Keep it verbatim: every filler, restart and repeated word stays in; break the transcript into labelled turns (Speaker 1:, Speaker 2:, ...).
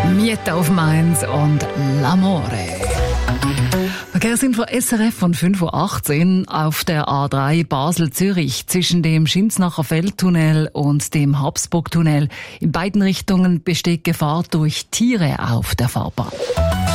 Speaker 1: Miet auf Mainz und L'Amore. Verkehrsinfo S R F von fünf Uhr achtzehn auf der A drei Basel-Zürich zwischen dem Schinsnacher Feldtunnel und dem Habsburgtunnel. In beiden Richtungen besteht Gefahr durch Tiere auf der Fahrbahn.